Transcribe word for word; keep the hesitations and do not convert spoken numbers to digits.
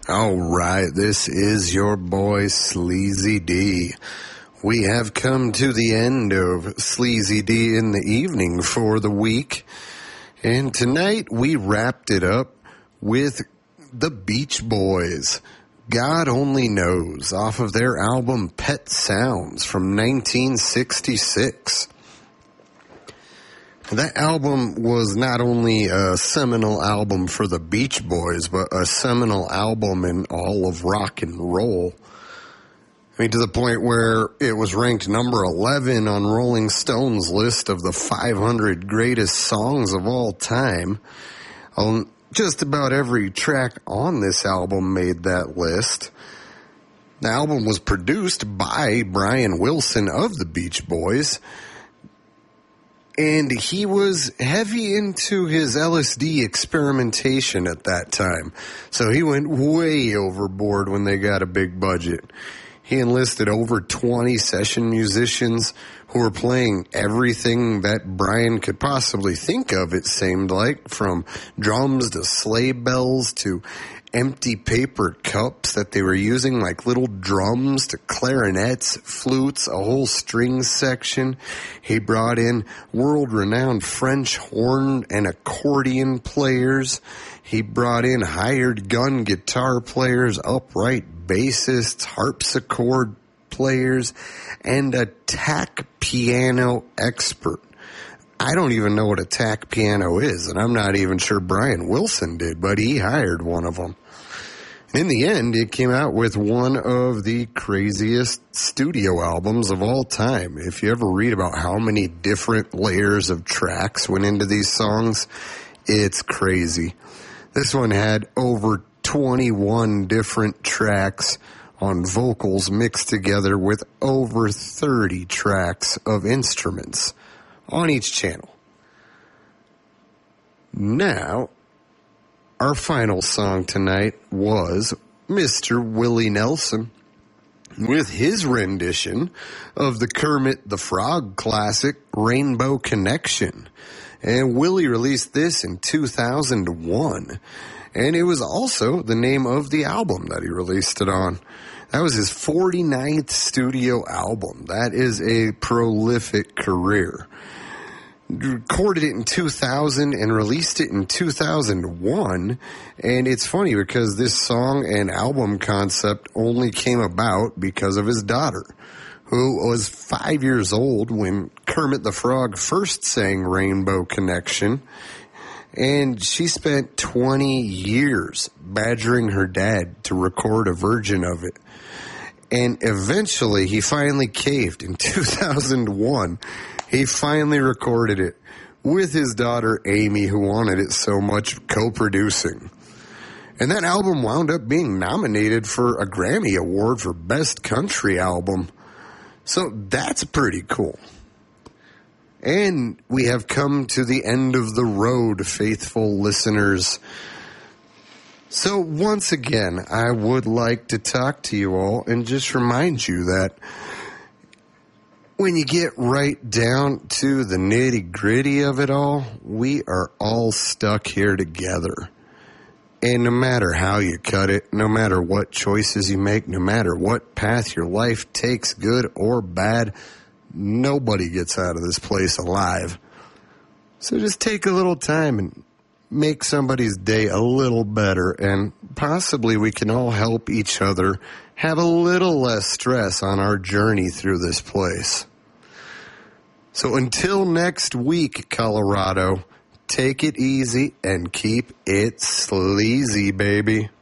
All right, this is your boy Sleazy D. We have come to the end of Sleazy D in the evening for the week. And tonight we wrapped it up with the Beach Boys, God Only Knows, off of their album Pet Sounds from nineteen sixty-six. That album was not only a seminal album for the Beach Boys, but a seminal album in all of rock and roll. I mean, to the point where it was ranked number eleven on Rolling Stone's list of the five hundred greatest songs of all time. Um, just about every track on this album made that list. The album was produced by Brian Wilson of the Beach Boys, and he was heavy into his L S D experimentation at that time. So he went way overboard when they got a big budget. He enlisted over twenty session musicians who were playing everything that Brian could possibly think of, it seemed like, from drums to sleigh bells to empty paper cups that they were using like little drums to clarinets, flutes, a whole strings section. He brought in world-renowned French horn and accordion players. He brought in hired gun guitar players, upright bassists, harpsichord players, and a tack piano expert. I don't even know what a tack piano is, and I'm not even sure Brian Wilson did, but he hired one of them. In the end, it came out with one of the craziest studio albums of all time. If you ever read about how many different layers of tracks went into these songs, it's crazy. This one had over twenty-one different tracks on vocals mixed together with over thirty tracks of instruments on each channel. Now, our final song tonight was Mister Willie Nelson with his rendition of the Kermit the Frog classic Rainbow Connection. And Willie released this in two thousand one. And it was also the name of the album that he released it on. That was his forty-ninth studio album. That is a prolific career. Recorded it in two thousand and released it in two thousand one. And it's funny because this song and album concept only came about because of his daughter, who was five years old when Kermit the Frog first sang Rainbow Connection. And she spent twenty years badgering her dad to record a version of it. And eventually he finally caved in two thousand one. He finally recorded it with his daughter Amy, who wanted it so much, co-producing. And that album wound up being nominated for a Grammy Award for Best Country Album. So that's pretty cool. And we have come to the end of the road, faithful listeners. So once again, I would like to talk to you all and just remind you that when you get right down to the nitty-gritty of it all, we are all stuck here together. And no matter how you cut it, no matter what choices you make, no matter what path your life takes, good or bad, nobody gets out of this place alive. So just take a little time and make somebody's day a little better, and possibly we can all help each other have a little less stress on our journey through this place. So until next week, Colorado, take it easy and keep it sleazy, baby.